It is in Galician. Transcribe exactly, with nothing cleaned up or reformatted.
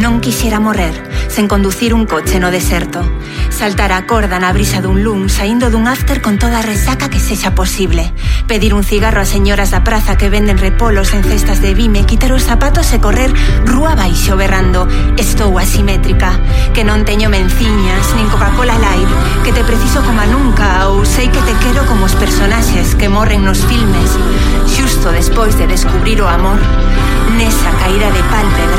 Non quixera morrer sen conducir un coche no deserto, saltar a corda na brisa dun lum saindo dun after con toda a resaca que sexa posible, pedir un cigarro a señoras da praza que venden repolos en cestas de vime, quitar os zapatos e correr rúa baixo berrando estou asimétrica, que non teño menciñas nin Coca-Cola Light, que te preciso como a nunca ou sei que te quero como os personaxes que morren nos filmes xusto despois de descubrir o amor nesa caída de pálpebra